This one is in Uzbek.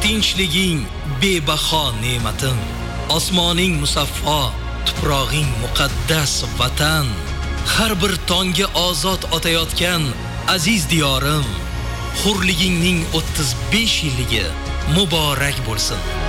tinchliging bebaho ne'matim, osmoning musaffo, tuprog'ing muqaddas vatan, har bir tongga ozod otayotgan aziz diyorim, hurligingning 35 yilligi muborak bo'lsin.